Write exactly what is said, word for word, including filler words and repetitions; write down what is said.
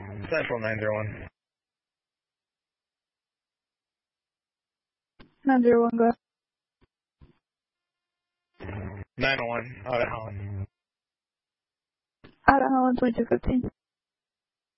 Central nine zero one. nine zero one, go. nine oh one, out at Holland. Out at Holland, twenty-two fifteen.